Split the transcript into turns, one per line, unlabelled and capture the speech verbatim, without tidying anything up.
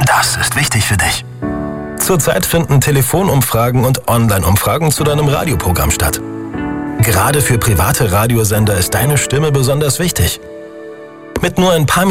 das ist wichtig für dich. Zurzeit finden Telefonumfragen und Online-Umfragen zu deinem Radioprogramm statt. Gerade für private Radiosender ist deine Stimme besonders wichtig. Mit nur ein paar